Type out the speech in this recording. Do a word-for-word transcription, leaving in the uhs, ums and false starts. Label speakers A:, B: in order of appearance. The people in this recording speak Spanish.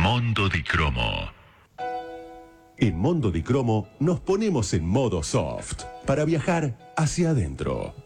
A: Mondo di Cromo.
B: En Mondo di Cromo nos ponemos en modo soft para viajar hacia adentro.